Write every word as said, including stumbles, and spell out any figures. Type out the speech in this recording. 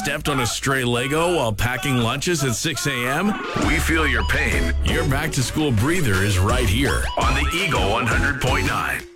stepped on a stray Lego while packing lunches at six a.m.? We feel your pain. Your back-to-school breather is right here on the Eagle one hundred point nine.